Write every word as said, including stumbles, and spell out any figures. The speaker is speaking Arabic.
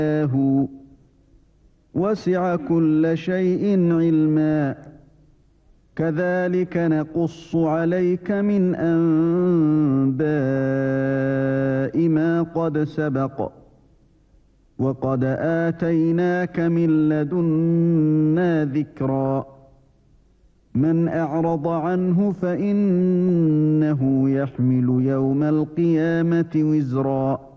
وسع كل شيء علما كذلك نقص عليك من أنباء ما قد سبق وقد آتيناك من لدنا ذكرا من أعرض عنه فإنه يحمل يوم القيامة وزرا